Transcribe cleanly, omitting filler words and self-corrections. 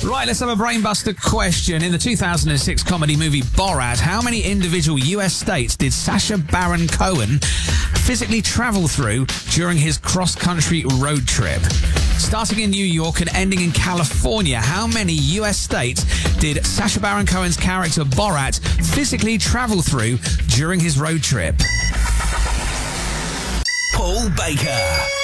Right, let's have a brainbuster question. In the 2006 comedy movie Borat, how many individual US states did Sacha Baron Cohen physically travel through during his cross-country road trip? Starting in New York and ending in California, how many US states did Sacha Baron Cohen's character Borat physically travel through during his road trip? Paul Baker.